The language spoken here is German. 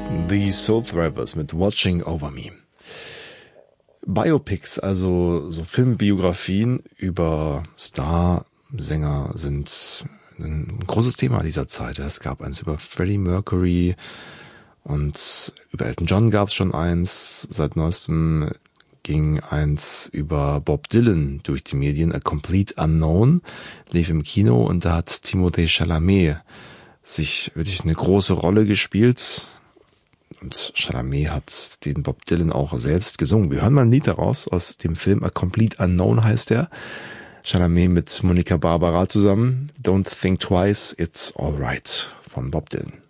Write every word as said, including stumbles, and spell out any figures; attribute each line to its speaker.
Speaker 1: The Soul Thrivers mit Watching Over Me. Biopics, also so Filmbiografien über Starsänger, sind ein großes Thema dieser Zeit. Es gab eins über Freddie Mercury und über Elton John gab es schon eins. Seit neuestem ging eins über Bob Dylan durch die Medien. A Complete Unknown lief im Kino und da hat Timothée Chalamet sich wirklich eine große Rolle gespielt. Und Chalamet hat den Bob Dylan auch selbst gesungen. Wir hören mal ein Lied daraus aus dem Film A Complete Unknown heißt er. Chalamet mit Monica Barbara zusammen. Don't Think Twice, It's Alright von Bob Dylan.